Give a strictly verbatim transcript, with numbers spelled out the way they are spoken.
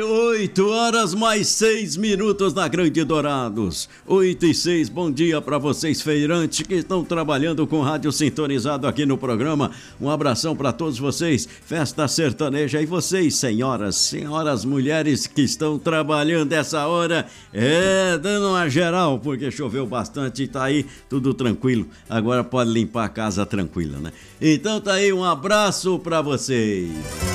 Oito horas mais seis minutos na Grande Dourados. Oito e seis, bom dia para vocês feirantes que estão trabalhando com rádio sintonizado aqui no programa. Um abração para todos vocês, festa sertaneja, e vocês, senhoras, senhoras, mulheres que estão trabalhando essa hora, é, dando uma geral, porque choveu bastante e tá aí tudo tranquilo. Agora pode limpar a casa tranquila, né? Então tá aí, um abraço para vocês.